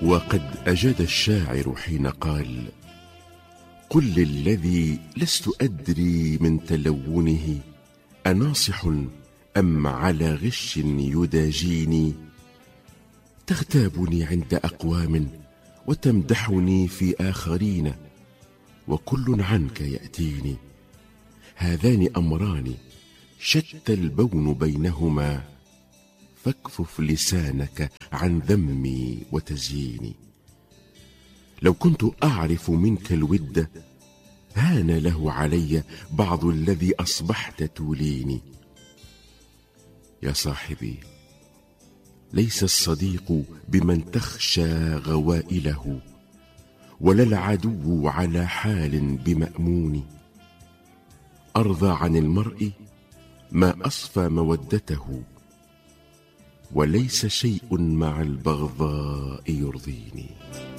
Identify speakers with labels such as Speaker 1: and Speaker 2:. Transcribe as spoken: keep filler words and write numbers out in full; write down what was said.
Speaker 1: وقد أجاد الشاعر حين قال: قل للذي لست أدري من تلونه أناصح أم على غش يداجيني، تغتابني عند أقوام وتمدحني في آخرين، وكل عنك يأتيني. هذان أمران شتى البون بينهما، فاكفف لسانك عن ذمي وتزييني. لو كنت أعرف منك الود هان له علي بعض الذي أصبحت توليني. يا صاحبي، ليس الصديق بمن تخشى غوائله، ولا العدو على حال بمأمون. أرضى عن المرء ما أصفى مودته، وليس شيء مع البغضاء يرضيني.